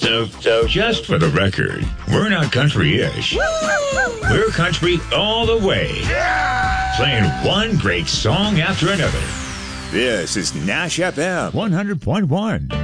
So just for the record, we're not country-ish. We're country all the way. Playing one great song after another. This is Nash FM 100.1.